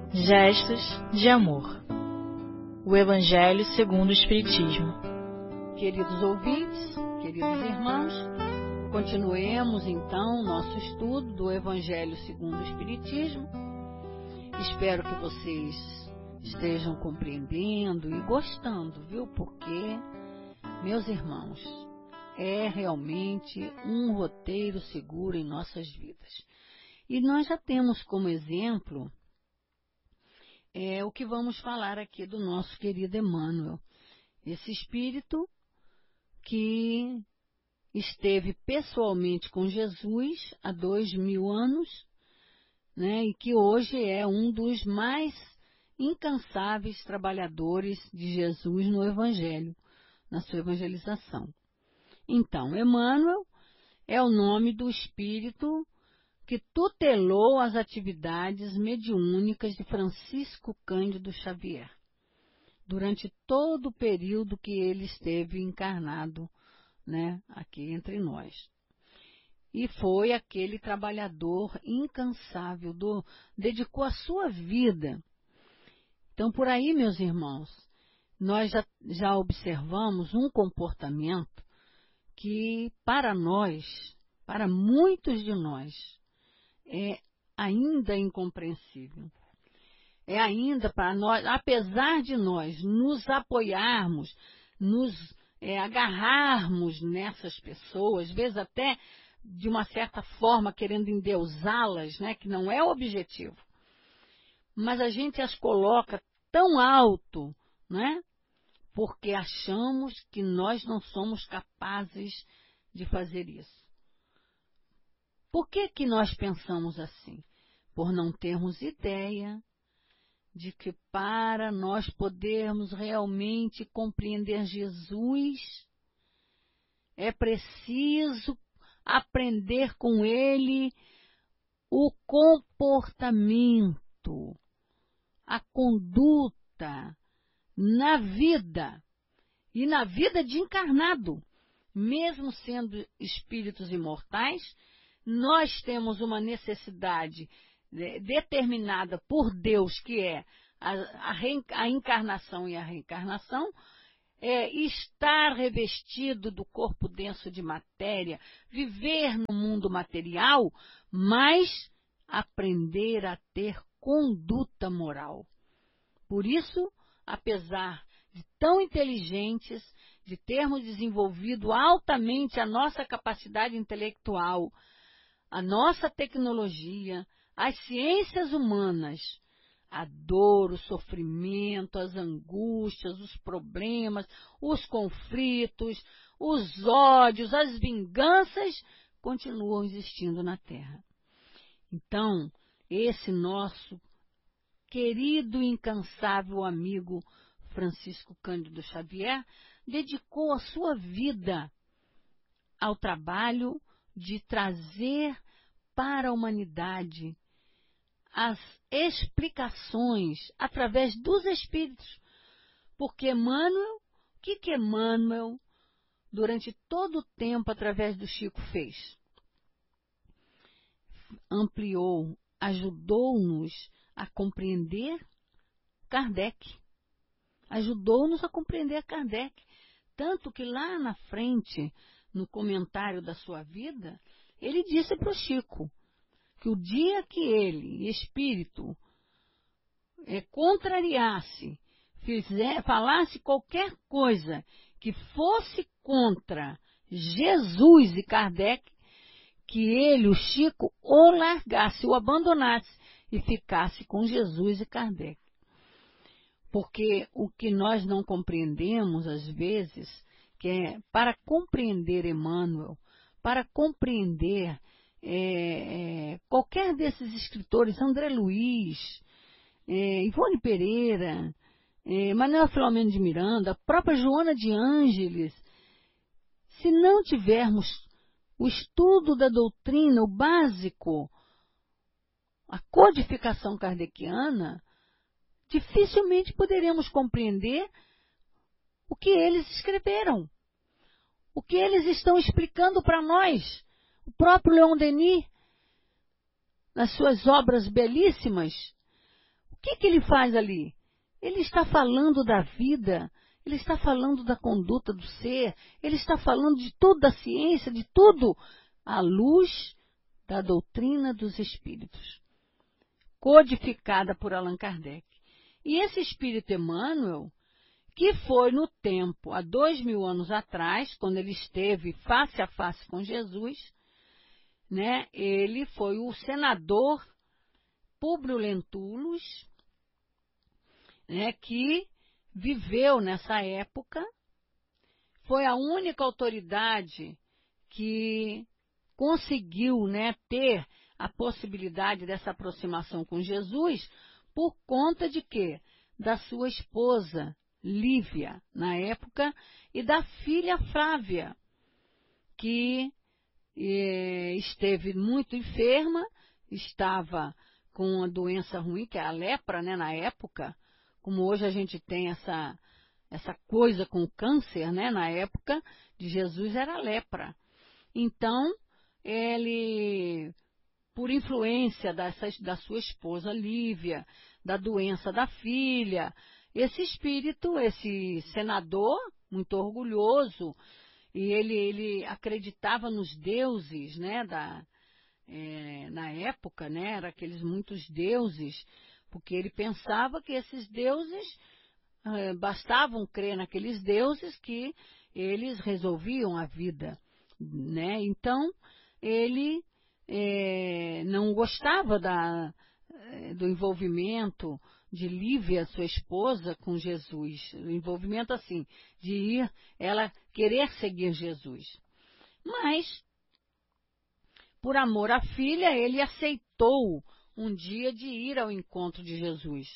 Gestos de amor. O Evangelho segundo o Espiritismo. Queridos ouvintes, queridos irmãos, continuemos então nosso estudo do Evangelho segundo o Espiritismo. Espero que vocês estejam compreendendo e gostando, viu? Porque, meus irmãos, é realmente um roteiro seguro em nossas vidas. E nós já temos como exemplo o que vamos falar aqui do nosso querido Emmanuel, esse espírito que esteve pessoalmente com Jesus há 2000 anos, né, e que hoje é um dos mais incansáveis trabalhadores de Jesus no Evangelho, na sua evangelização. Então, Emmanuel é o nome do espírito que tutelou as atividades mediúnicas de Francisco Cândido Xavier, durante todo o período que ele esteve encarnado, né, aqui entre nós. E foi aquele trabalhador incansável, dedicou a sua vida. Então, por aí, meus irmãos, nós já observamos um comportamento que, para nós, para muitos de nós, é ainda incompreensível. É ainda para nós, apesar de nós nos apoiarmos, nos agarrarmos nessas pessoas, às vezes até de uma certa forma querendo endeusá-las, né, que não é o objetivo. Mas a gente as coloca tão alto, né, porque achamos que nós não somos capazes de fazer isso. Por que nós pensamos assim? Por não termos ideia de que para nós podermos realmente compreender Jesus, é preciso aprender com ele o comportamento, a conduta na vida, e na vida de encarnado. Mesmo sendo espíritos imortais, nós temos uma necessidade determinada por Deus, que é a encarnação e a reencarnação, estar revestido do corpo denso de matéria, viver no mundo material, mas aprender a ter conduta moral. Por isso, apesar de tão inteligentes, de termos desenvolvido altamente a nossa capacidade intelectual, a nossa tecnologia, as ciências humanas, a dor, o sofrimento, as angústias, os problemas, os conflitos, os ódios, as vinganças continuam existindo na Terra. Então, esse nosso querido e incansável amigo Francisco Cândido Xavier dedicou a sua vida ao trabalho de trazer para a humanidade as explicações através dos espíritos. Porque Emmanuel, o que Emmanuel, durante todo o tempo, através do Chico, fez? Ampliou, ajudou-nos a compreender Kardec. Ajudou-nos a compreender Kardec. Tanto que lá na frente, no comentário da sua vida, ele disse para o Chico que o dia que ele, espírito, contrariasse, falasse qualquer coisa que fosse contra Jesus e Kardec, que ele, o Chico, o largasse, o abandonasse e ficasse com Jesus e Kardec. Porque o que nós não compreendemos, às vezes, que é para compreender Emmanuel, para compreender qualquer desses escritores, André Luiz, Ivone Pereira, Manuel Filomeno de Miranda, a própria Joana de Ângeles, se não tivermos o estudo da doutrina, o básico, a codificação kardeciana, dificilmente poderemos compreender o que eles escreveram, o que eles estão explicando para nós. O próprio Leon Denis, nas suas obras belíssimas, o que ele faz ali? Ele está falando da vida, ele está falando da conduta do ser, ele está falando de tudo, da ciência, de tudo, à luz da doutrina dos espíritos, codificada por Allan Kardec. E esse espírito Emmanuel, que foi no tempo, há 2000 anos atrás, quando ele esteve face a face com Jesus, né, ele foi o senador Públio Lentulus, né, que viveu nessa época, foi a única autoridade que conseguiu, né, ter a possibilidade dessa aproximação com Jesus, por conta de quê? Da sua esposa, Lívia, na época, e da filha Flávia, que esteve muito enferma, estava com uma doença ruim, que é a lepra, né, na época, como hoje a gente tem essa coisa com o câncer, né, na época de Jesus era a lepra. Então, ele, por influência da sua esposa Lívia, da doença da filha, esse espírito, esse senador, muito orgulhoso, e ele acreditava nos deuses, né, na época, né, eram aqueles muitos deuses, porque ele pensava que esses deuses, bastavam crer naqueles deuses que eles resolviam a vida, né? Então, ele não gostava do envolvimento de Lívia, sua esposa, com Jesus. O envolvimento, assim, de ela querer seguir Jesus. Mas, por amor à filha, ele aceitou um dia de ir ao encontro de Jesus.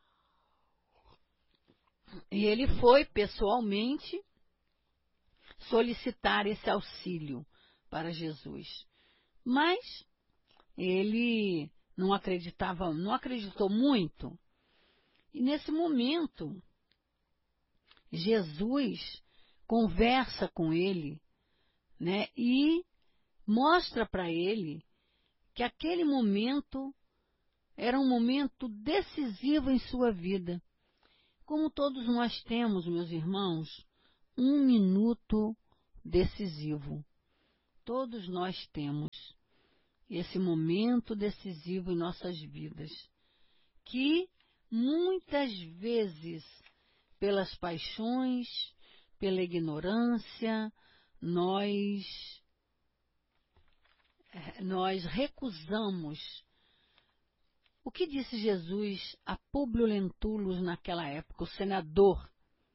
E ele foi, pessoalmente, solicitar esse auxílio para Jesus. Mas ele não acreditou muito. E nesse momento, Jesus conversa com ele, né, e mostra para ele que aquele momento era um momento decisivo em sua vida. Como todos nós temos, meus irmãos, um minuto decisivo. Todos nós temos esse momento decisivo em nossas vidas, que muitas vezes, pelas paixões, pela ignorância, nós recusamos. O que disse Jesus a Públio Lentulus naquela época, o senador?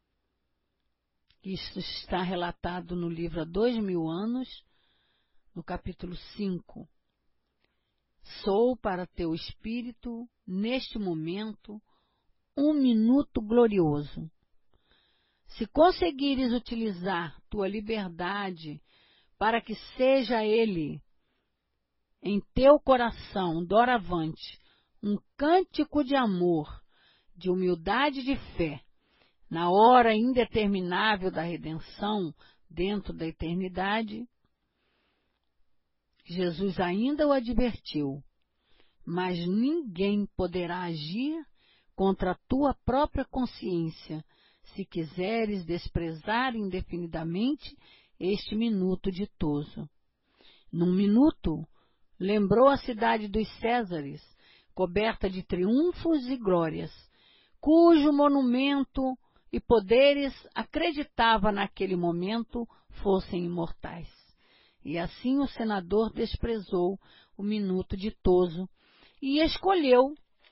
Isso está relatado no livro Há 2000 anos, no capítulo 5. Sou para teu espírito, neste momento, um minuto glorioso. Se conseguires utilizar tua liberdade para que seja ele, em teu coração, doravante, um cântico de amor, de humildade e de fé, na hora indeterminável da redenção, dentro da eternidade, Jesus ainda o advertiu, mas ninguém poderá agir contra a tua própria consciência, se quiseres desprezar indefinidamente este minuto ditoso. Num minuto, lembrou a cidade dos Césares, coberta de triunfos e glórias, cujo monumento e poderes acreditava naquele momento fossem imortais. E assim o senador desprezou o minuto ditoso e escolheu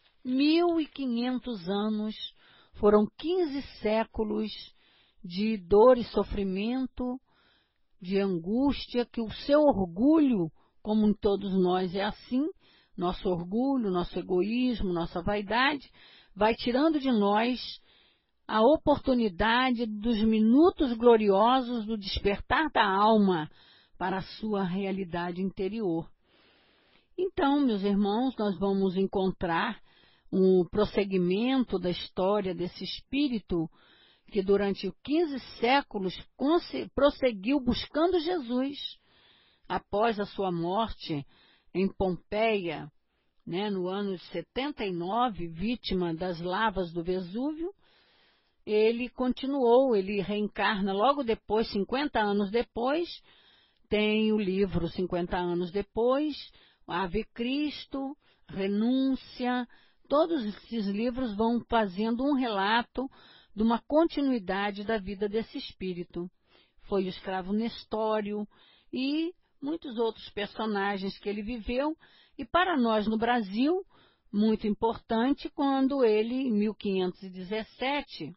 1500 anos, foram 15 séculos de dor e sofrimento, de angústia, que o seu orgulho, como em todos nós é assim, nosso orgulho, nosso egoísmo, nossa vaidade, vai tirando de nós a oportunidade dos minutos gloriosos do despertar da alma para a sua realidade interior. Então, meus irmãos, nós vamos encontrar um prosseguimento da história desse espírito que durante 15 séculos prosseguiu buscando Jesus. Após a sua morte em Pompeia, né, no ano de 79, vítima das lavas do Vesúvio, ele continuou, ele reencarna logo depois, 50 anos depois, tem o livro 50 anos depois, Ave Cristo, Renúncia, todos esses livros vão fazendo um relato de uma continuidade da vida desse espírito. Foi o escravo Nestório e muitos outros personagens que ele viveu, e para nós no Brasil, muito importante, quando ele, em 1517,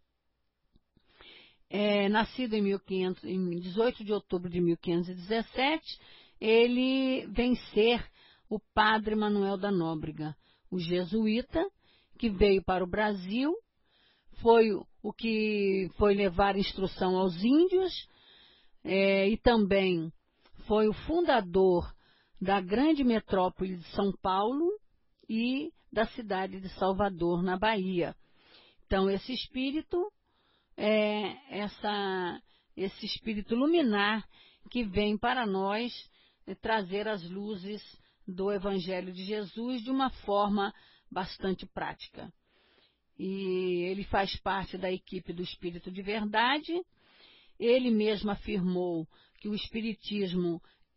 nascido em 18 de outubro de 1517, ele vem ser o padre Manuel da Nóbrega, o jesuíta, que veio para o Brasil, foi o que foi levar instrução aos índios, e também foi o fundador da grande metrópole de São Paulo e da cidade de Salvador, na Bahia. Então, esse espírito esse espírito luminar que vem para nós trazer as luzes do Evangelho de Jesus de uma forma bastante prática. E ele faz parte da equipe do Espírito de Verdade. Ele mesmo afirmou que o Espiritismo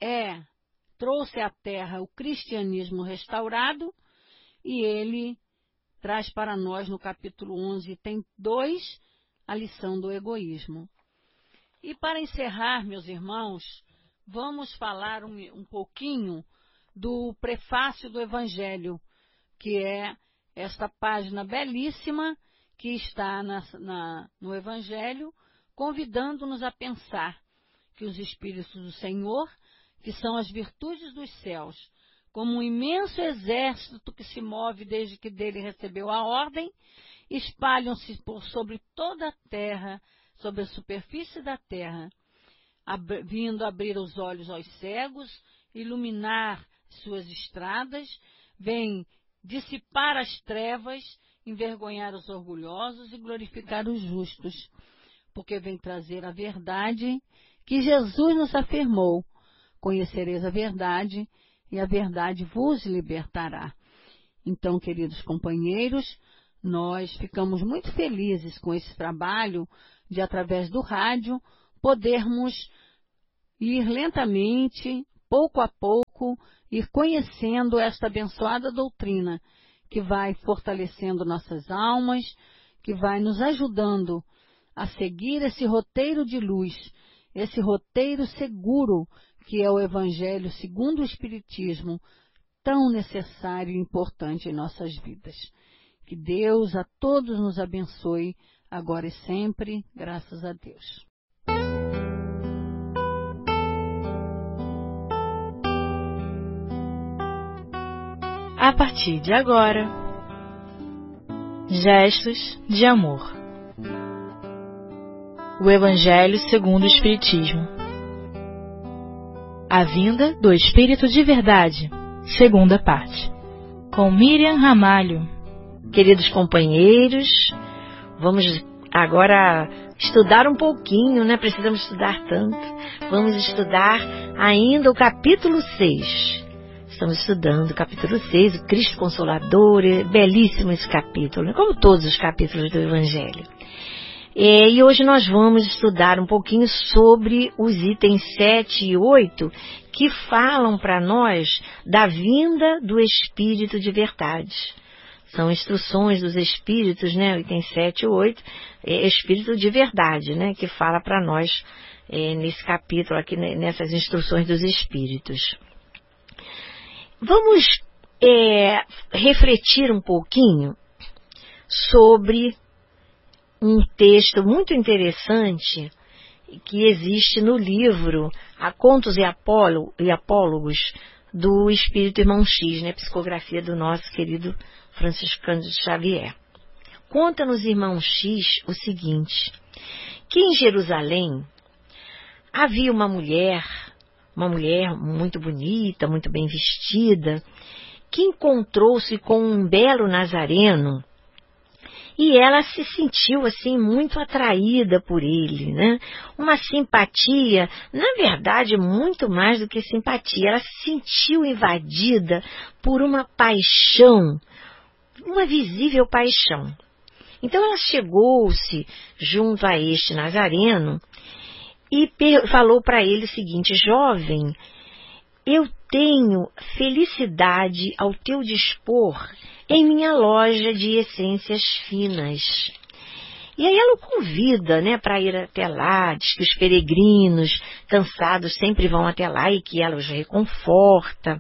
trouxe à Terra o cristianismo restaurado, e ele traz para nós no capítulo 11, item 2, a lição do egoísmo. E para encerrar, meus irmãos, vamos falar um pouquinho do prefácio do Evangelho, que é esta página belíssima que está no Evangelho, convidando-nos a pensar que os Espíritos do Senhor, que são as virtudes dos céus, como um imenso exército que se move desde que dele recebeu a ordem, espalham-se sobre toda a terra, sobre a superfície da terra, vindo abrir os olhos aos cegos, iluminar suas estradas, vêm dissipar as trevas, envergonhar os orgulhosos e glorificar os justos, porque vem trazer a verdade que Jesus nos afirmou: conhecereis a verdade e a verdade vos libertará. Então, queridos companheiros, nós ficamos muito felizes com esse trabalho de, através do rádio, podermos ir lentamente, pouco a pouco, ir conhecendo esta abençoada doutrina, que vai fortalecendo nossas almas, que vai nos ajudando a seguir esse roteiro de luz, esse roteiro seguro, que é o Evangelho segundo o Espiritismo, tão necessário e importante em nossas vidas. Que Deus a todos nos abençoe, agora e sempre, graças a Deus. A partir de agora, gestos de amor. O Evangelho segundo o Espiritismo. A vinda do Espírito de Verdade, segunda parte. Com Miriam Ramalho. Queridos companheiros, vamos agora estudar um pouquinho, né? Precisamos estudar tanto. Vamos estudar ainda o capítulo 6. Estamos estudando o capítulo 6, o Cristo Consolador. É belíssimo esse capítulo, como todos os capítulos do Evangelho. E hoje nós vamos estudar um pouquinho sobre os itens 7 e 8, que falam para nós da vinda do Espírito de Verdade. São instruções dos Espíritos, né? Itens 7 e 8, Espírito de Verdade, né? Que fala para nós nesse capítulo aqui, nessas instruções dos Espíritos. Vamos refletir um pouquinho sobre um texto muito interessante que existe no livro A Contos e Apólogos do Espírito Irmão X, né? Psicografia do nosso querido Franciscano de Xavier. Conta-nos Irmão X o seguinte: que em Jerusalém havia uma mulher muito bonita, muito bem vestida, que encontrou-se com um belo nazareno E ela se sentiu assim muito atraída por ele, né? Uma simpatia, na verdade, muito mais do que simpatia. Ela se sentiu invadida por uma paixão, uma visível paixão. Então ela chegou-se junto a este Nazareno e falou para ele o seguinte: jovem, eu tenho felicidade ao teu dispor em minha loja de essências finas. E aí ela o convida, né, para ir até lá, diz que os peregrinos cansados sempre vão até lá e que ela os reconforta.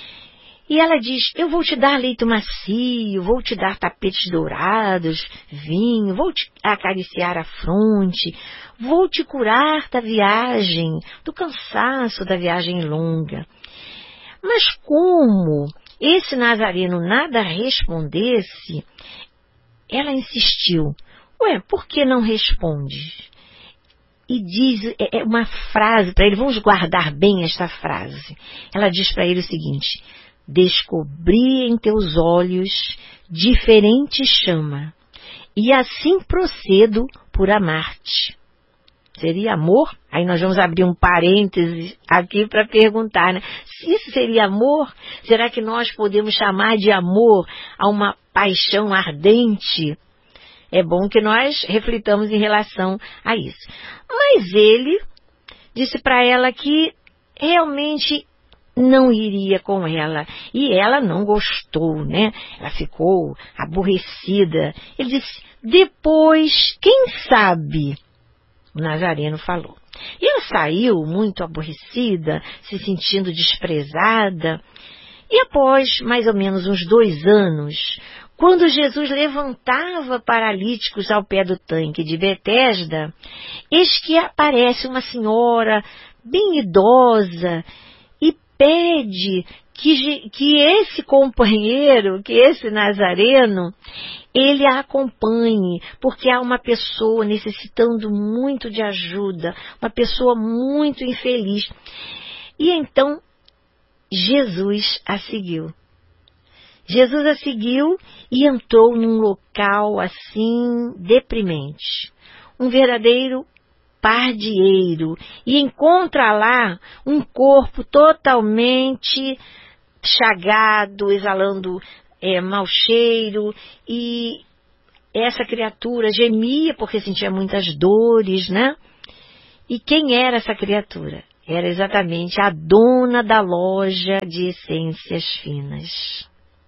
E ela diz: eu vou te dar leito macio, vou te dar tapetes dourados, vinho, vou te acariciar a fronte, vou te curar da viagem, do cansaço da viagem longa. Mas como esse Nazareno nada respondesse, ela insistiu: ué, por que não responde? E diz uma frase para ele, vamos guardar bem esta frase. Ela diz para ele o seguinte: descobri em teus olhos diferente chama, e assim procedo por amar-te. Seria amor? Aí nós vamos abrir um parêntese aqui para perguntar, né? Se isso seria amor, será que nós podemos chamar de amor a uma paixão ardente? É bom que nós reflitamos em relação a isso. Mas ele disse para ela que realmente não iria com ela. E ela não gostou, né? Ela ficou aborrecida. Ele disse: depois, quem sabe? O Nazareno falou. E ela saiu muito aborrecida, se sentindo desprezada. E após mais ou menos uns 2 anos, quando Jesus levantava paralíticos ao pé do tanque de Betesda, eis que aparece uma senhora bem idosa e pede que esse companheiro, que esse Nazareno, ele a acompanhe, porque há uma pessoa necessitando muito de ajuda, uma pessoa muito infeliz. E então Jesus a seguiu. Jesus a seguiu e entrou num local assim deprimente, um verdadeiro pardieiro, e encontra lá um corpo totalmente chagado, exalando mau cheiro, e essa criatura gemia porque sentia muitas dores, né? E quem era essa criatura? Era exatamente a dona da loja de essências finas.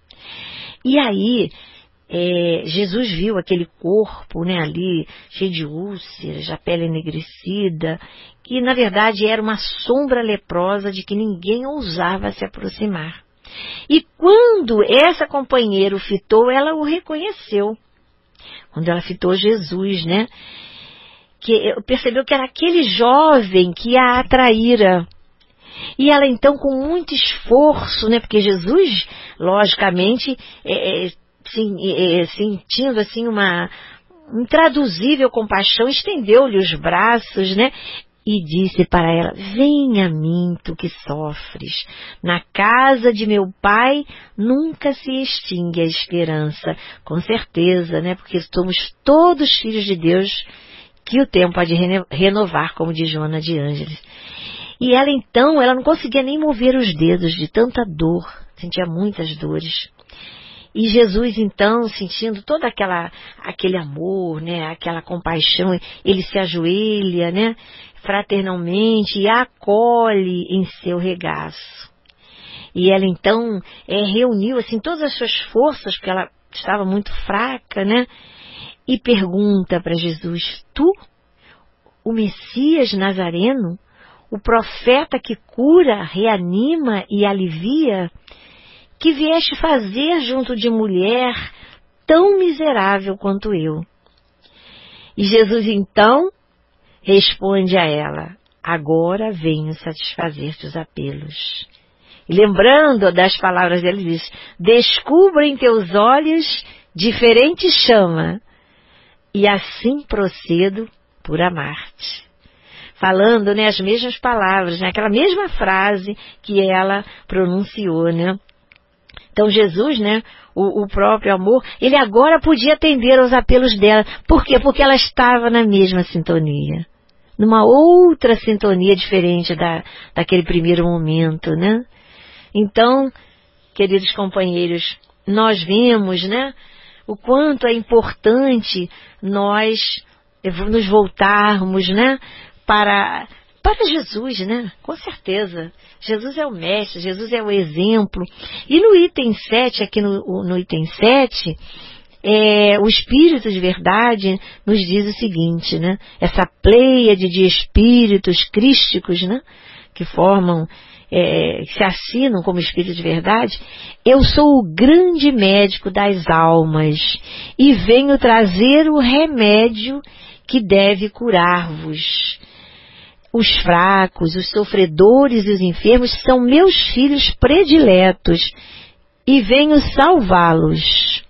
E aí, Jesus viu aquele corpo, né, ali, cheio de úlceras, a pele enegrecida, que na verdade era uma sombra leprosa de que ninguém ousava se aproximar. E quando essa companheira o fitou, ela o reconheceu. Quando ela fitou Jesus, né, que percebeu que era aquele jovem que a atraíra. E ela então, com muito esforço, né, porque Jesus, logicamente, sentindo assim uma intraduzível compaixão, estendeu-lhe os braços, né, e disse para ela: venha a mim, tu que sofres. Na casa de meu pai nunca se extingue a esperança. Com certeza, né, porque somos todos filhos de Deus, que o tempo há de renovar, como diz Joana de Ângeles. E ela então, ela não conseguia nem mover os dedos de tanta dor, sentia muitas dores. E Jesus então, sentindo todo aquele amor, né, aquela compaixão, ele se ajoelha, né, fraternalmente, e a acolhe em seu regaço. E ela então reuniu assim todas as suas forças, porque ela estava muito fraca, né, e pergunta para Jesus: tu, o Messias Nazareno, o profeta que cura, reanima e alivia, que vieste fazer junto de mulher tão miserável quanto eu? E Jesus então responde a ela: agora venho satisfazer teus apelos. E lembrando das palavras dele, diz: descubra em teus olhos diferente chama, e assim procedo por amar-te. Falando, né, as mesmas palavras, né, aquela mesma frase que ela pronunciou, né, Então Jesus, né, o próprio amor, ele agora podia atender aos apelos dela. Por quê? Porque ela estava na mesma sintonia. Numa outra sintonia diferente daquele primeiro momento, né? Então, queridos companheiros, nós vemos, né, o quanto é importante nós nos voltarmos, né, para Jesus, né? Com certeza. Jesus é o mestre, Jesus é o exemplo. E no item 7, aqui no item 7, o Espírito de Verdade nos diz o seguinte, né? Essa pleiade de espíritos crísticos, né? Que formam, que se assinam como Espírito de Verdade. Eu sou o grande médico das almas e venho trazer o remédio que deve curar-vos. Os fracos, os sofredores e os enfermos são meus filhos prediletos e venho salvá-los.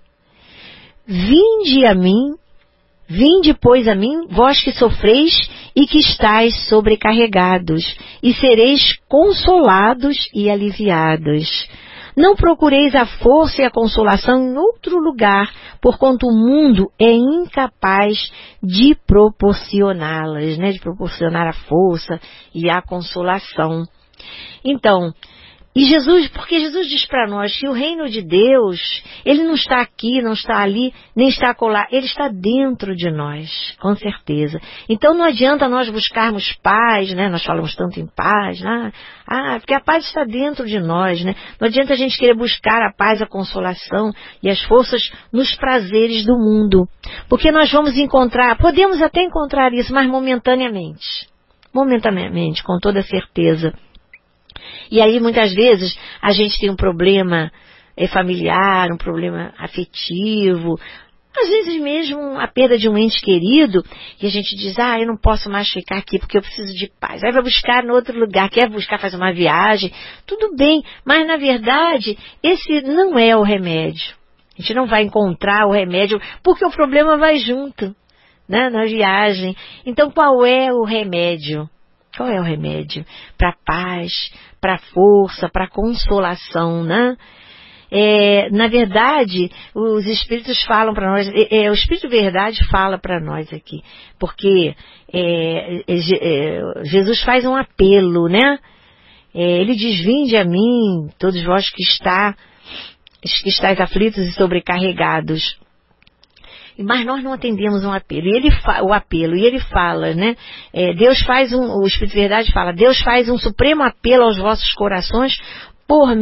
Vinde, pois, a mim, vós que sofreis e que estáis sobrecarregados, e sereis consolados e aliviados. Não procureis a força e a consolação em outro lugar, porquanto o mundo é incapaz de proporcioná-las, né? De proporcionar a força e a consolação. Então, porque Jesus diz para nós que o reino de Deus, ele não está aqui, não está ali, nem está acolá, ele está dentro de nós, com certeza. Então não adianta nós buscarmos paz, né? Nós falamos tanto em paz, né? Porque a paz está dentro de nós, né? Não adianta a gente querer buscar a paz, a consolação e as forças nos prazeres do mundo. Porque nós vamos podemos até encontrar isso, mas momentaneamente, com toda certeza. E aí, muitas vezes, a gente tem um problema familiar, um problema afetivo, às vezes mesmo a perda de um ente querido, e a gente diz, eu não posso mais ficar aqui porque eu preciso de paz. Aí vai buscar em outro lugar, quer buscar fazer uma viagem, tudo bem, mas na verdade, esse não é o remédio. A gente não vai encontrar o remédio, porque o problema vai junto, né, na viagem. Então, qual é o remédio? Qual é o remédio? Para a paz, para a força, para a consolação, né? Na verdade, os Espíritos falam para nós, o Espírito de Verdade fala para nós aqui, porque Jesus faz um apelo, né? Ele diz, vinde a mim, todos vós que estáis aflitos e sobrecarregados. Mas nós não atendemos um apelo. E ele fala, né? O Espírito de Verdade fala, Deus faz um supremo apelo aos vossos corações por